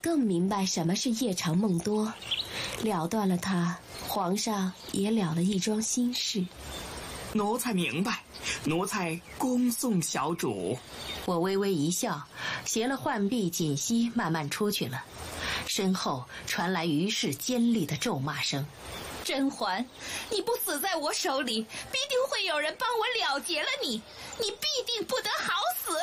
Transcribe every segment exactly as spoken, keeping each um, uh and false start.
更明白什么是夜长梦多，了断了他，皇上也了了一桩心事。 奴才明白，奴才恭送小主。 我微微一笑，携了浣碧、锦溪慢慢出去了。身后传来于氏尖利的咒骂声： 甄嬛，你不死在我手里，必定会有人帮我了结了你，你必定不得好死！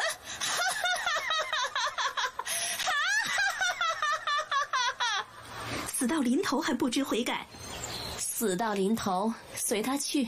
死到临头还不知悔改， 死到临头随他去。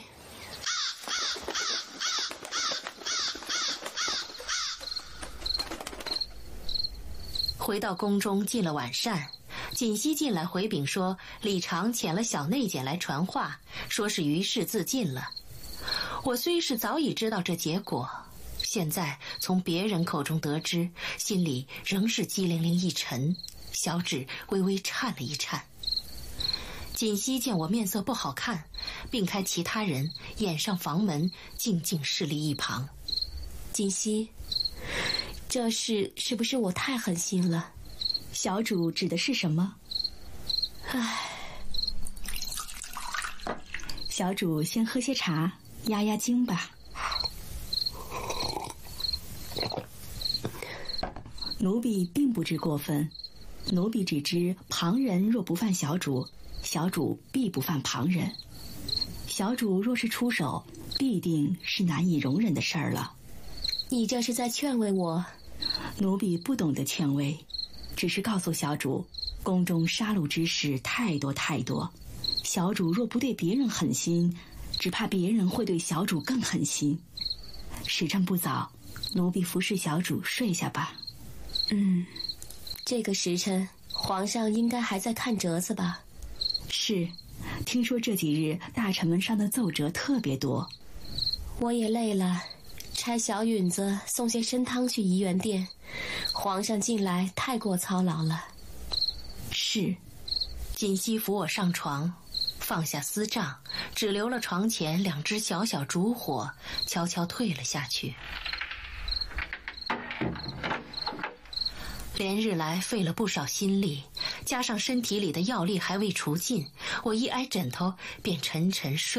回到宫中进了晚膳，锦溪进来回禀说李常遣了小内监来传话，说是于氏自尽了。我虽是早已知道这结果，现在从别人口中得知，心里仍是激灵灵一沉，小指微微颤了一颤。锦溪见我面色不好看，并开其他人掩上房门，静静侍立一旁。 锦溪，这事是不是我太狠心了？ 小主指的是什么？ 唉， 小主先喝些茶压压惊吧。奴婢并不知过分，奴婢只知旁人若不犯小主，小主必不犯旁人。小主若是出手，必定是难以容忍的事儿了。 你这是在劝慰我？ 奴婢不懂得劝慰，只是告诉小主，宫中杀戮之事太多太多，小主若不对别人狠心，只怕别人会对小主更狠心。时辰不早，奴婢服侍小主睡下吧。 嗯，这个时辰皇上应该还在看折子吧？ 是，听说这几日大臣们上的奏折特别多。 我也累了，差小允子送些参汤去怡园殿，皇上近来太过操劳了。 是。 锦溪扶我上床，放下丝帐，只留了床前两只小小烛火，悄悄退了下去。连日来费了不少心力，加上身体里的药力还未除尽，我一挨枕头便沉沉睡